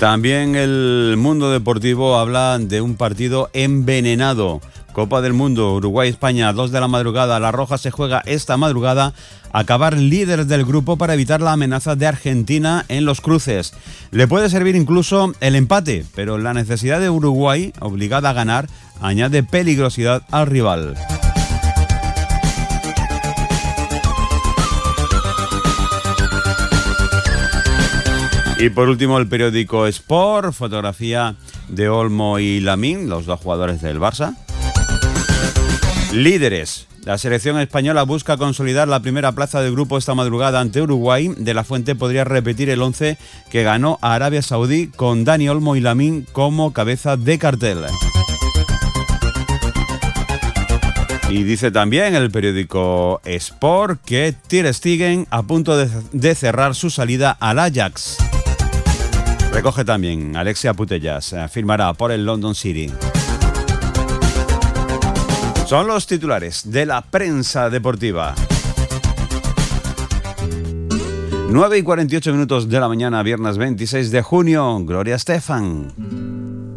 También el mundo deportivo habla de un partido envenenado. Copa del Mundo, Uruguay-España, 2 de la madrugada. La Roja se juega esta madrugada a acabar líderes del grupo para evitar la amenaza de Argentina en los cruces. Le puede servir incluso el empate, pero la necesidad de Uruguay, obligada a ganar, añade peligrosidad al rival. Y por último, el periódico Sport, fotografía de Olmo y Lamine, los dos jugadores del Barça. Líderes. La selección española busca consolidar la primera plaza del grupo esta madrugada ante Uruguay. De la Fuente podría repetir el 11 que ganó a Arabia Saudí con Dani Olmo y Lamine como cabeza de cartel. Y dice también el periódico Sport que Ter Stegen a punto de cerrar su salida al Ajax. Recoge también Alexia Putellas, firmará por el London City. Son los titulares de la prensa deportiva. 9:48 de la mañana, viernes 26 de junio. Gloria Estefan.